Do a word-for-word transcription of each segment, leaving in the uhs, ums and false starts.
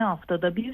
haftada biz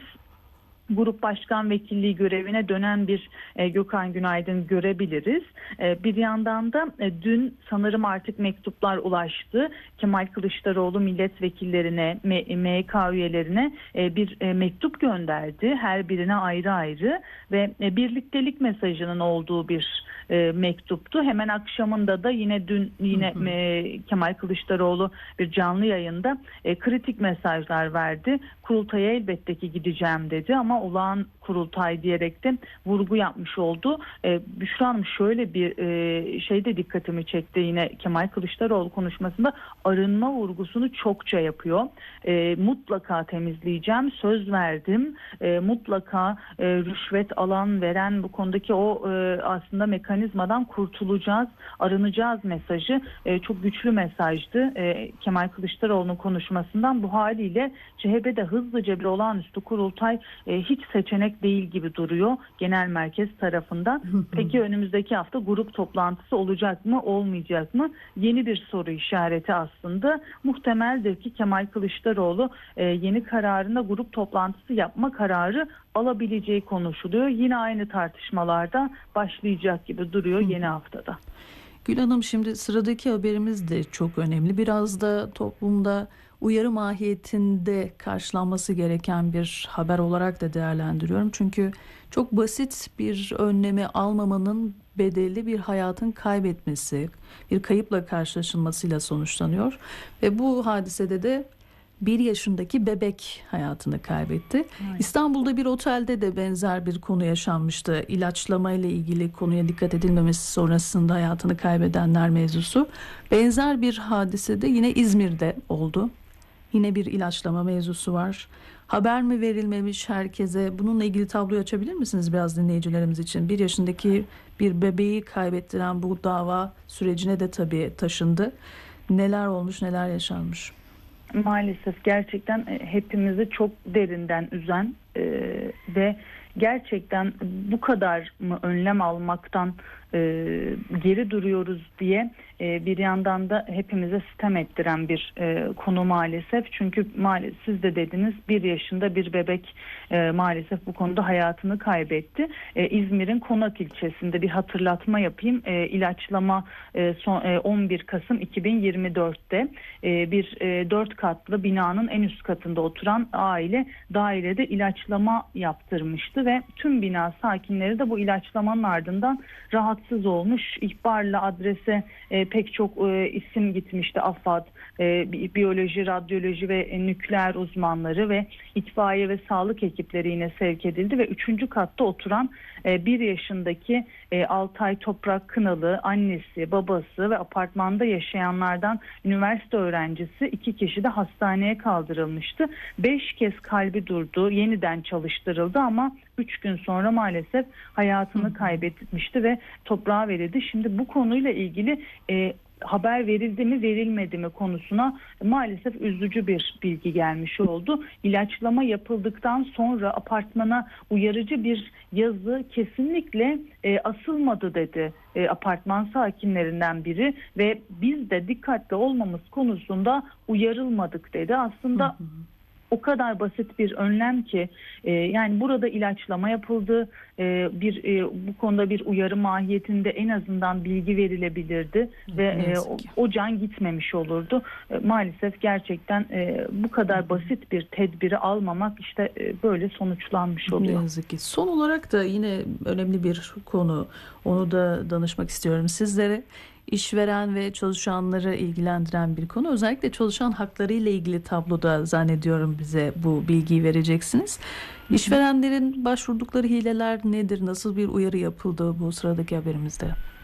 Grup Başkan Vekilliği görevine dönen bir e, Gökhan Günaydın görebiliriz. E, bir yandan da e, dün sanırım artık mektuplar ulaştı. Kemal Kılıçdaroğlu milletvekillerine, M K üyelerine e, bir e, mektup gönderdi. Her birine ayrı ayrı ve e, birliktelik mesajının olduğu bir e, mektuptu. Hemen akşamında da yine dün yine hı hı. E, Kemal Kılıçdaroğlu bir canlı yayında e, kritik mesajlar verdi. Kurultaya elbette ki gideceğim dedi ama olağan kurultay diyerek de vurgu yapmış oldu. E, Büşra Hanım şöyle bir e, şey de dikkatimi çekti yine Kemal Kılıçdaroğlu konuşmasında, arınma vurgusunu çokça yapıyor. E, mutlaka temizleyeceğim, söz verdim. E, mutlaka e, rüşvet alan veren bu konudaki o e, aslında mekanizmadan kurtulacağız, arınacağız mesajı e, çok güçlü mesajdı. E, Kemal Kılıçdaroğlu'nun konuşmasından bu haliyle C H P'de hızlıca bir olağanüstü kurultay e, hiç seçenek değil gibi duruyor genel merkez tarafından. Peki önümüzdeki hafta grup toplantısı olacak mı, olmayacak mı? Yeni bir soru işareti aslında. Muhtemeldir ki Kemal Kılıçdaroğlu e, yeni kararında grup toplantısı yapma kararı alabileceği konuşuluyor. Yine aynı tartışmalarda başlayacak gibi duruyor yeni haftada. Gül Hanım, şimdi sıradaki haberimiz de çok önemli. Biraz da toplumda uyarı mahiyetinde karşılanması gereken bir haber olarak da değerlendiriyorum. Çünkü çok basit bir önlemi almamanın bedeli bir hayatın kaybetmesi, bir kayıpla karşılaşılmasıyla sonuçlanıyor. Ve bu hadisede de bir yaşındaki bebek hayatını kaybetti. Aynen. İstanbul'da bir otelde de benzer bir konu yaşanmıştı. İlaçlama ile ilgili konuya dikkat edilmemesi sonrasında hayatını kaybedenler mevzusu. Benzer bir hadise de yine İzmir'de oldu. Yine bir ilaçlama mevzusu var. Haber mi verilmemiş herkese? Bununla ilgili tabloyu açabilir misiniz biraz dinleyicilerimiz için? Bir yaşındaki bir bebeği kaybettiren bu dava sürecine de tabii taşındı. Neler olmuş, neler yaşanmış? Maalesef gerçekten hepimizi çok derinden üzen e, ve gerçekten bu kadar mı önlem almaktan e, geri duruyoruz diye e, bir yandan da hepimize sitem ettiren bir e, konu maalesef. Çünkü maalesef siz de dediniz, bir yaşında bir bebek e, maalesef bu konuda hayatını kaybetti. E, İzmir'in Konak ilçesinde bir hatırlatma yapayım. E, ilaçlama e, son, e, on bir Kasım iki bin yirmi dörtte e, bir e, dört katlı binanın en üst katında oturan aile dairede ilaçlama yaptırmıştı ve tüm bina sakinleri de bu ilaçlamanın ardından rahatsız olmuş. İhbarla adrese e, pek çok e, isim gitmişti. AFAD, e, biyoloji, radyoloji ve e, nükleer uzmanları ve itfaiye ve sağlık ekipleri yine sevk edildi ve üçüncü katta oturan e, bir yaşındaki e, Altay Toprak Kınalı annesi, babası ve apartmanda yaşayanlardan üniversite öğrencisi iki kişi de hastaneye kaldırılmıştı. Beş kez kalbi durdu, yeniden çalıştırıldı ama üç gün sonra maalesef hayatını kaybetmişti ve toprağa verildi. Şimdi bu konuyla ilgili e, haber verildi mi verilmedi mi konusuna maalesef üzücü bir bilgi gelmiş oldu. İlaçlama yapıldıktan sonra apartmana uyarıcı bir yazı kesinlikle e, asılmadı dedi e, apartman sakinlerinden biri ve biz de dikkatli olmamız konusunda uyarılmadık dedi. Aslında hı hı. O kadar basit bir önlem ki e, yani burada ilaçlama yapıldı, e, bir e, bu konuda bir uyarı mahiyetinde en azından bilgi verilebilirdi ve e, o, o can gitmemiş olurdu. E, maalesef gerçekten e, bu kadar basit bir tedbiri almamak işte e, böyle sonuçlanmış oluyor. Ne yazık ki. Son olarak da yine önemli bir konu, onu da danışmak istiyorum sizlere. İşveren ve çalışanları ilgilendiren bir konu. Özellikle çalışan hakları ile ilgili tabloda zannediyorum bize bu bilgiyi vereceksiniz. İşverenlerin başvurdukları hileler nedir? Nasıl bir uyarı yapıldı bu sıradaki haberimizde?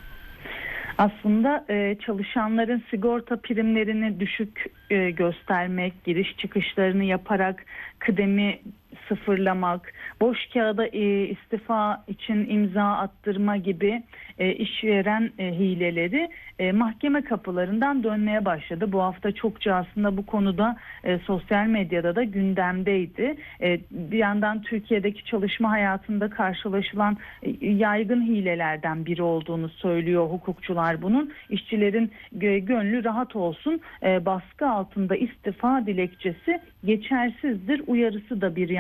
Aslında e, çalışanların sigorta primlerini düşük e, göstermek, giriş çıkışlarını yaparak kıdemi sıfırlamak, boş kağıda e, istifa için imza attırma gibi e, işveren e, hileleri e, mahkeme kapılarından dönmeye başladı. Bu hafta çokça aslında bu konuda e, sosyal medyada da gündemdeydi. E, bir yandan Türkiye'deki çalışma hayatında karşılaşılan e, yaygın hilelerden biri olduğunu söylüyor hukukçular bunun. İşçilerin e, gönlü rahat olsun, e, baskı altında istifa dilekçesi geçersizdir uyarısı da bir